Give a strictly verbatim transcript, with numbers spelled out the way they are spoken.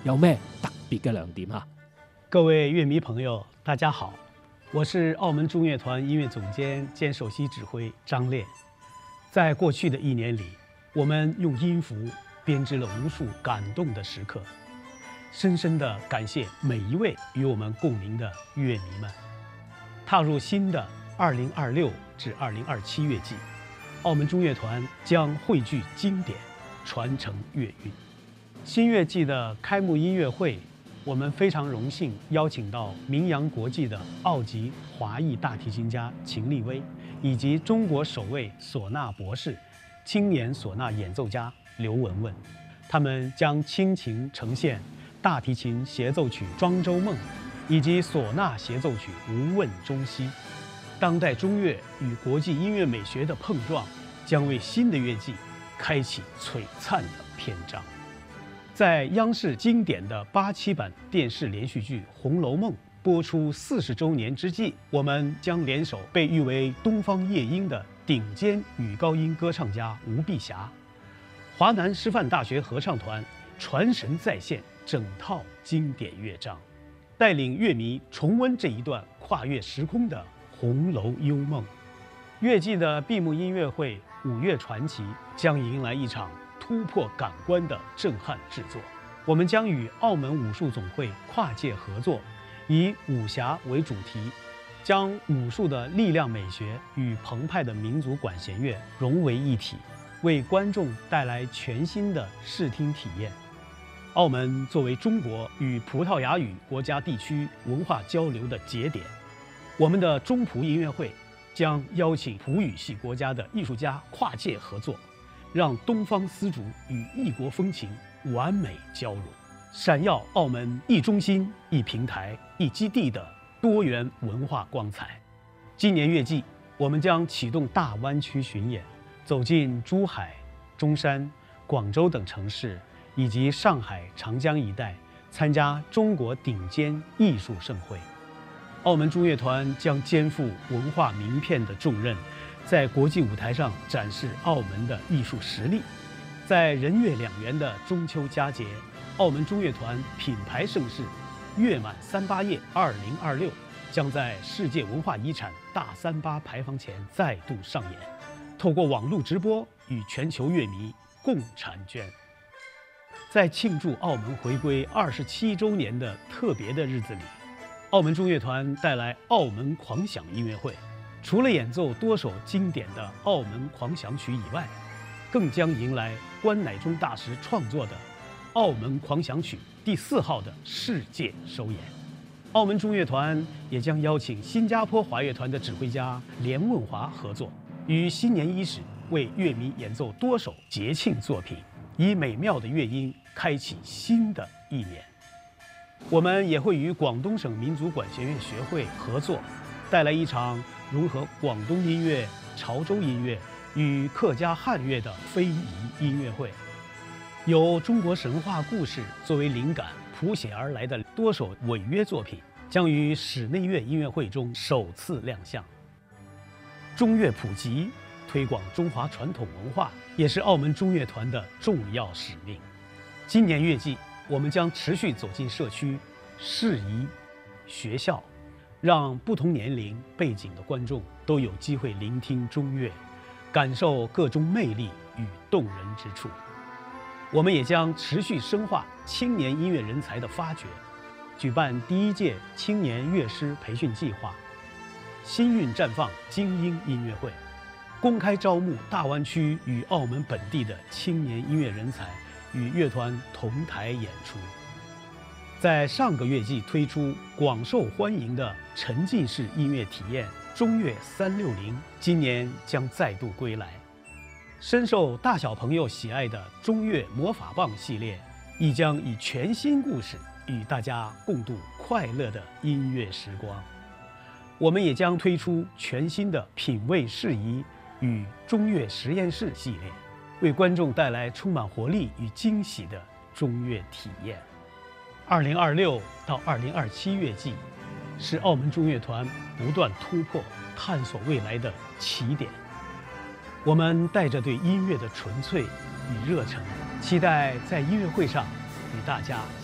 有咩特別嘅亮點啊？ 各位樂迷朋友，大家好，我是澳門中樂團音樂總監兼首席指揮張烈。在過去的一年裡，我們用音符編織了無數感動的時刻，深深地感謝每一位與我們共鳴的樂迷們。踏入新的二零二六至二零二七樂季，澳門中樂團將匯聚經典，傳承樂韻。新樂季的開幕音樂會，我們非常榮幸邀請到名揚國際的澳籍華裔大提琴家秦立威，以及中國首位嗩吶博士、青年嗩吶演奏家劉文文。他們將傾情呈現大提琴協奏曲《莊周夢》，以及嗩吶協奏曲《無問中西》。當代中樂與國際音樂美學的碰撞，將為新的樂季開啟璀璨的篇章。在央視經典的八七版電視連續劇《紅樓夢》播出四十周年之際，我們將聯手被譽為東方夜鶯的頂尖女高音歌唱家吳碧霞，華南師範大學合唱團傳神再現整套經典樂章，帶領樂迷重溫這一段跨越時空的紅樓幽夢。樂季的閉幕音樂會《五岳傳奇》將迎來一場突破感官的震撼製作。我們將與澳門武術總會跨界合作，以武俠為主題，將武術的力量美學與澎湃的民族管弦樂融為一體，為觀眾帶來全新的視聽體驗。澳門作為中國與葡萄牙語國家地區文化交流的節點，我們的中葡音樂會將邀請葡語系國家的藝術家跨界合作，讓東方絲竹與異國風情完美交融，閃耀澳門一中心、一平台、一基地的多元文化光彩。今年樂季，我們將啟動大灣區巡演，走進珠海、中山、廣州等城市，以及上海、長江一帶，參加中國頂尖藝術盛會。澳門中樂團將肩負文化名片的重任，在國際舞台上展示澳門的藝術實力。在人月兩元的中秋佳節，澳門中樂團品牌盛事“樂滿三八夜二零二六”將在世界文化遺產大三巴牌坊前再度上演，透過網絡直播與全球樂迷共嬋娟。在慶祝澳門回歸二十七週年的特別的日子裡，澳門中樂團帶來澳門狂想音樂會，除了演奏多首經典的澳門狂想曲以外，更將迎來關乃忠大師創作的澳門狂想曲第四號的世界首演。澳門中樂團也將邀請新加坡華樂團的指揮家連問華合作，於新年伊始為樂迷演奏多首節慶作品，以美妙的樂音開啟新的一年。我們也會與廣東省民族管弦樂學會合作，帶來一場融合廣東音樂、潮州音樂與客家漢樂的非遺音樂會，由中國神話故事作為靈感譜寫而來的多首違約作品，將於室內樂音樂會中首次亮相。中樂普及，推廣中華傳統文化，也是澳門中樂團的重要使命。今年樂季，我們將持續走進社區、市宜、學校，讓不同年齡背景的觀眾都有機會聆聽中樂，感受各中魅力與動人之處。我們也將持續深化青年音樂人才的發掘，舉辦第一屆青年樂師培訓計劃，新韻綻放精英音樂會，公開招募大灣區與澳門本地的青年音樂人才，與樂團同台演出。在上個樂季推出廣受歡迎的沉浸式音樂體驗中樂三六零，今年將再度歸來。深受大小朋友喜愛的中樂魔法棒系列，亦將以全新故事與大家共度快樂的音樂時光。我們也將推出全新的品味適宜與中樂實驗室系列，為觀眾帶來充滿活力與驚喜的中樂體驗。二零二六到二零二七樂季，是澳門中樂團不斷突破、探索未來的起點。我們帶着對音樂的純粹與熱忱，期待在音樂會上與大家